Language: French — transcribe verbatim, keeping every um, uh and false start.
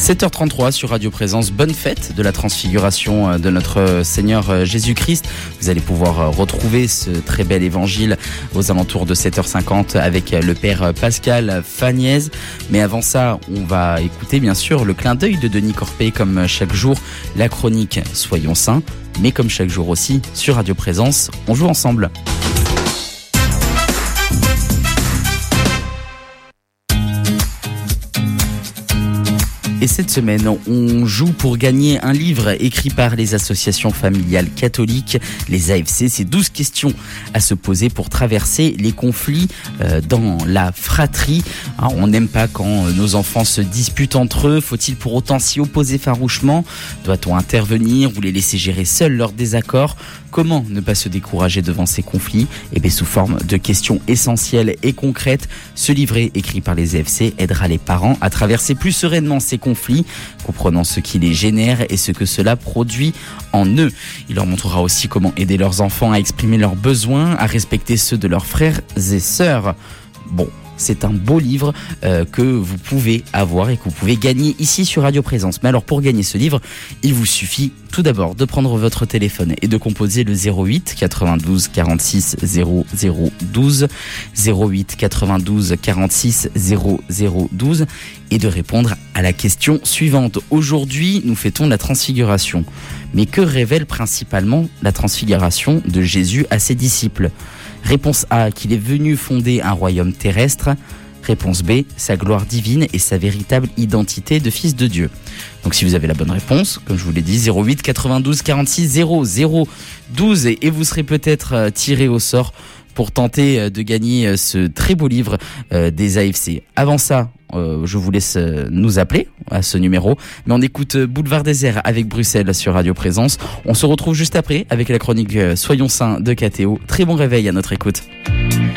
sept heures trente-trois sur Radio Présence. Bonne fête de la transfiguration de notre Seigneur Jésus-Christ. Vous allez pouvoir retrouver ce très bel évangile aux alentours de sept heures cinquante avec le Père Pascal Fagnaise. Mais avant ça, on va écouter bien sûr le clin d'œil de Denis Corpé comme chaque jour, la chronique Soyons saints. Mais comme chaque jour aussi, sur Radio Présence, on joue ensemble. Et cette semaine, on joue pour gagner un livre écrit par les associations familiales catholiques, les A F C. C'est douze questions à se poser pour traverser les conflits euh, dans la fratrie. Alors, on n'aime pas quand nos enfants se disputent entre eux. Faut-il pour autant s'y opposer farouchement ? Doit-on intervenir ou les laisser gérer seuls leurs désaccords ? Comment ne pas se décourager devant ces conflits ? Et bien, sous forme de questions essentielles et concrètes, ce livret écrit par les A F C aidera les parents à traverser plus sereinement ces conflits, comprenant ce qui les génère et ce que cela produit en eux. Il leur montrera aussi comment aider leurs enfants à exprimer leurs besoins, à respecter ceux de leurs frères et sœurs. Bon, c'est un beau livre euh, que vous pouvez avoir et que vous pouvez gagner ici sur Radio Présence. Mais alors pour gagner ce livre, il vous suffit tout d'abord de prendre votre téléphone et de composer le zéro huit quatre-vingt-douze quarante-six zéro zéro douze, zéro huit quatre-vingt-douze quarante-six zéro zéro douze et de répondre à la question suivante. Aujourd'hui, nous fêtons la transfiguration. Mais que révèle principalement la transfiguration de Jésus à ses disciples ? Réponse A, qu'il est venu fonder un royaume terrestre. Réponse B, sa gloire divine et sa véritable identité de fils de Dieu. Donc si vous avez la bonne réponse, comme je vous l'ai dit, zéro huit quatre-vingt-douze quarante-six zéro zéro douze et vous serez peut-être tiré au sort pour tenter de gagner ce très beau livre des A F C. Avant ça, euh, je vous laisse nous appeler à ce numéro, mais on écoute Boulevard Désert avec Bruxelles sur Radio Présence. On se retrouve juste après avec la chronique Soyons saints de K T O. Très bon réveil à notre écoute.